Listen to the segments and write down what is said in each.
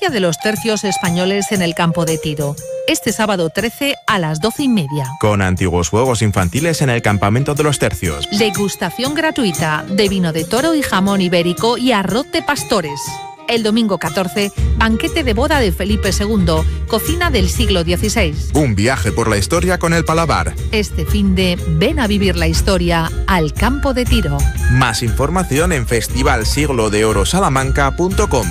importancia de los tercios españoles en el campo de tiro. Este sábado 13 a las 12:30. Con antiguos juegos infantiles en el campamento de los tercios. Degustación gratuita de vino de toro y jamón ibérico y arroz de pastores. El domingo 14, banquete de boda de Felipe II, cocina del siglo XVI. Un viaje por la historia con el Palabar. Este finde, ven a vivir la historia al campo de tiro. Más información en festivalsiglodeorosalamanca.com.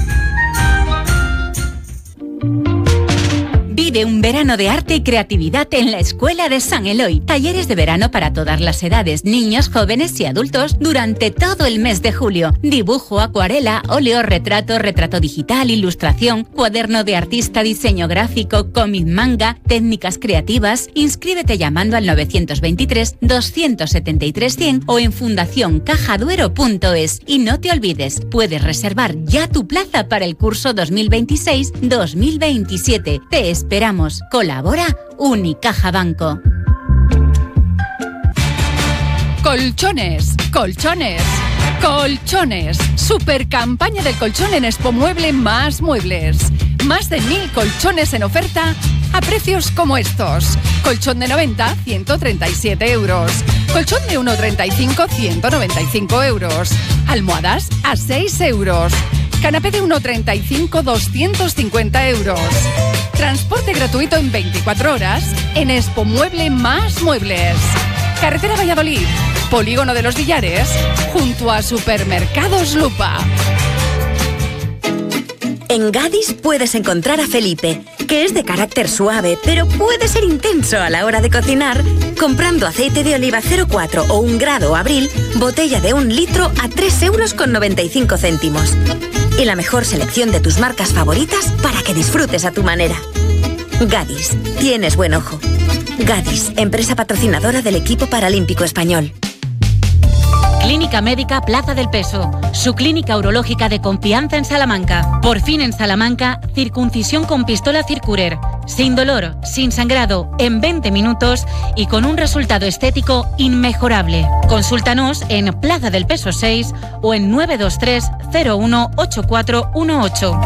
Vive un verano de arte y creatividad en la Escuela de San Eloy. Talleres de verano para todas las edades, niños, jóvenes y adultos durante todo el mes de julio. Dibujo, acuarela, óleo, retrato, retrato digital, ilustración, cuaderno de artista, diseño gráfico, cómic, manga, técnicas creativas. Inscríbete llamando al 923 273 100 o en fundacioncajaduero.es. Y no te olvides, puedes reservar ya tu plaza para el curso 2026-2027. Te esperamos. Colabora Unicaja Banco. Colchones, colchones, colchones. Super campaña del colchón en Expomueble Más Muebles. Más de 1.000 colchones en oferta a precios como estos. Colchón de 90, 137 euros. Colchón de 1,35, 195 euros. Almohadas a 6 euros. Canapé de 1,35, 250 euros. Transporte gratuito en 24 horas en Expomueble Más Muebles. Carretera Valladolid, Polígono de los Villares, junto a Supermercados Lupa. En Gadis puedes encontrar a Felipe, que es de carácter suave, pero puede ser intenso a la hora de cocinar, comprando aceite de oliva 0,4 o 1 grado Abril, botella de 1 litro a 3,95 euros. Y la mejor selección de tus marcas favoritas para que disfrutes a tu manera. Gadis, tienes buen ojo. Gadis, empresa patrocinadora del equipo paralímpico español. Clínica Médica Plaza del Peso, su clínica urológica de confianza en Salamanca. Por fin en Salamanca, circuncisión con pistola Circurer. Sin dolor, sin sangrado, en 20 minutos y con un resultado estético inmejorable. Consúltanos en Plaza del Peso 6 o en 923 01 8418.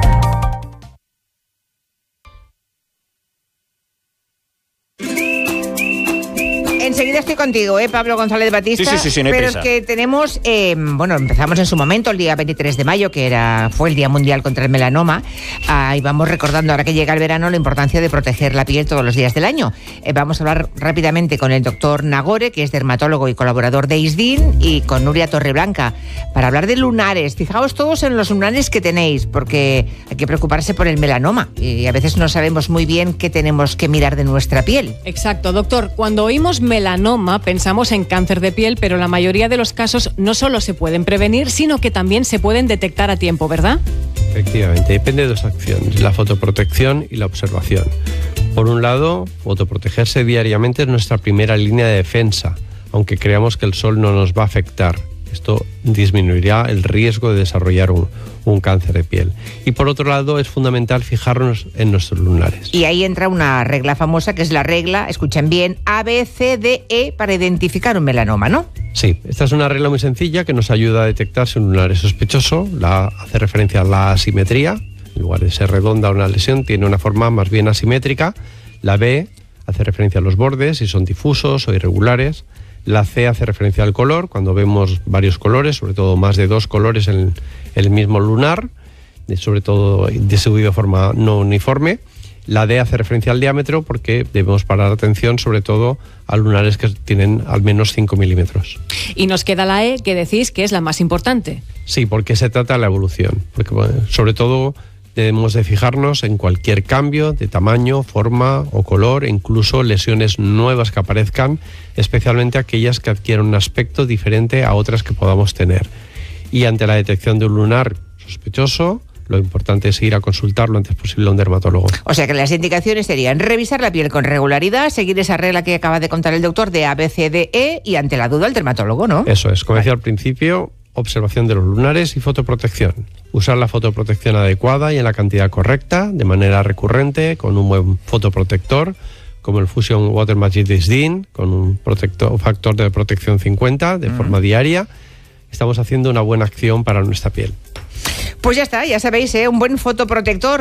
Enseguida estoy contigo, Pablo González Batista. Sí, no hay pero prisa. Es que tenemos, empezamos en su momento, el día 23 de mayo, que fue el Día Mundial contra el Melanoma, y vamos recordando, ahora que llega el verano, la importancia de proteger la piel todos los días del año. Vamos a hablar rápidamente con el doctor Nagore, que es dermatólogo y colaborador de ISDIN, y con Nuria Torreblanca, para hablar de lunares. Fijaos todos en los lunares que tenéis, porque hay que preocuparse por el melanoma, y a veces no sabemos muy bien qué tenemos que mirar de nuestra piel. Exacto, doctor. Cuando oímos melanoma pensamos en cáncer de piel, pero la mayoría de los casos no solo se pueden prevenir, sino que también se pueden detectar a tiempo, ¿verdad? Efectivamente, depende de dos acciones, la fotoprotección y la observación. Por un lado, fotoprotegerse diariamente es nuestra primera línea de defensa, aunque creamos que el sol no nos va a afectar. Esto disminuirá el riesgo de desarrollar un cáncer de piel. Y por otro lado, es fundamental fijarnos en nuestros lunares. Y ahí entra una regla famosa, que es la regla, escuchen bien, ABCDE, para identificar un melanoma, ¿no? Sí, esta es una regla muy sencilla que nos ayuda a detectar si un lunar es sospechoso. La A hace referencia a la asimetría. En lugar de ser redonda una lesión, tiene una forma más bien asimétrica. La B hace referencia a los bordes, si son difusos o irregulares. La C hace referencia al color, cuando vemos varios colores, sobre todo más de 2 colores en el mismo lunar, sobre todo distribuido de forma no uniforme. La D hace referencia al diámetro, porque debemos parar atención sobre todo a lunares que tienen al menos 5 milímetros. Y nos queda la E, que decís que es la más importante. Sí, porque se trata de la evolución, porque sobre todo debemos de fijarnos en cualquier cambio de tamaño, forma o color, e incluso lesiones nuevas que aparezcan, especialmente aquellas que adquieren un aspecto diferente a otras que podamos tener. Y ante la detección de un lunar sospechoso, lo importante es ir a consultar lo antes posible a un dermatólogo. O sea que las indicaciones serían revisar la piel con regularidad, seguir esa regla que acaba de contar el doctor de ABCDE y ante la duda el dermatólogo, ¿no? Eso es, como decía al principio, observación de los lunares y fotoprotección. Usar la fotoprotección adecuada y en la cantidad correcta, de manera recurrente, con un buen fotoprotector, como el Fusion Water Magic de ISDIN, con un factor de protección 50, de forma diaria. Estamos haciendo una buena acción para nuestra piel. Pues ya está, ya sabéis, un buen fotoprotector